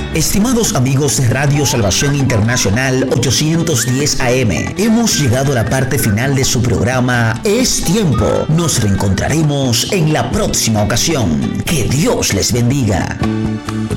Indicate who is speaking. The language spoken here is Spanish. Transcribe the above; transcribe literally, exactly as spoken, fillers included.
Speaker 1: Estimados amigos de Radio Salvación Internacional ochocientos diez A M, hemos llegado a la parte final de su programa Es Tiempo. Nos reencontraremos en la próxima ocasión. Que Dios les bendiga.